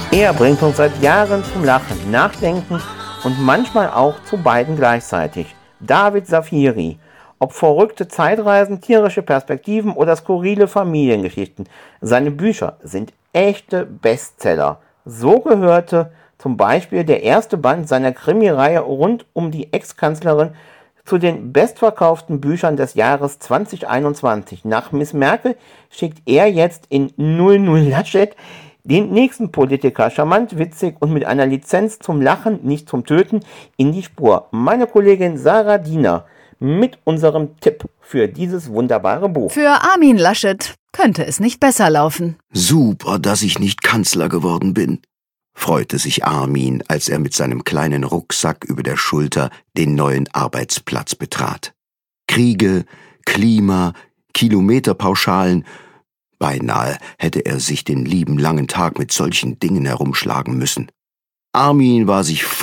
Er bringt uns seit Jahren zum Lachen, Nachdenken und manchmal auch zu beiden gleichzeitig. David Safiri. Ob verrückte Zeitreisen, tierische Perspektiven oder skurrile Familiengeschichten. Seine Bücher sind echte Bestseller. So gehörte zum Beispiel der erste Band seiner Krimireihe rund um die Ex-Kanzlerin zu den bestverkauften Büchern des Jahres 2021. Nach Miss Merkel schickt er jetzt in 00 Laschet den nächsten Politiker, charmant, witzig und mit einer Lizenz zum Lachen, nicht zum Töten, in die Spur. Meine Kollegin Sarah Diener mit unserem Tipp für dieses wunderbare Buch. Für Armin Laschet könnte es nicht besser laufen. Super, dass ich nicht Kanzler geworden bin, freute sich Armin, als er mit seinem kleinen Rucksack über der Schulter den neuen Arbeitsplatz betrat. Kriege, Klima, Kilometerpauschalen. Beinahe hätte er sich den lieben langen Tag mit solchen Dingen herumschlagen müssen. Armin war sich